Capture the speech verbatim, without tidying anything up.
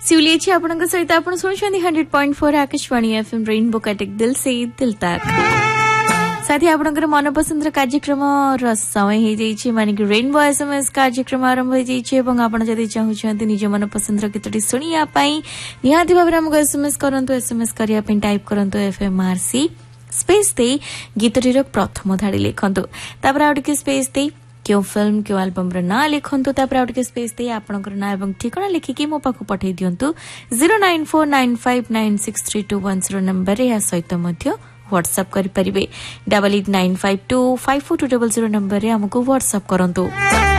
सिउली आपण सहित आपण शुणुछंती hundred point four Akashvani FM rainbow कटेक दिल से दिल तक साथी आपणकर मनपसंद कार्यक्रम समय हो जाइए माने कि रेनबो एसएमएस कार्यक्रम आरंभ हो जाइए एवं आपण जदि चाहूछंती निज मनपसंद गीतटी सुनिया पई निहाती भाबरे हमको एसएमएस करंतु एसएमएस करिया पई टाइप करंतु एफएमआरसी स्पेस दे गीतटीर प्रथम धाड़ी लिखंतु तापर आउ टिके स्पेस दे क्यों फिल्म क्यों एल्बम र ना लिखंतु तापर आउ टिके स्पेस दे आपनकर ना एवं ठिकाना लिखिकी मो पाखु पठै दियंतु zero nine four nine five nine six three to one zero number रे या सहित मध्य व्हाट्सएप करि परिबे double eight nine five to five four to double zero number रे हमको व्हाट्सएप करंतु।